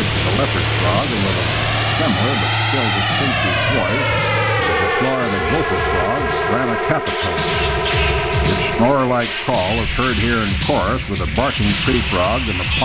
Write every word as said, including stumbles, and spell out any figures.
related to the leopard's frog and with a similar but still distinctive voice is the Florida gopher frog, Grana capitata. Its snore-like call is heard here in chorus with the barking tree frog and the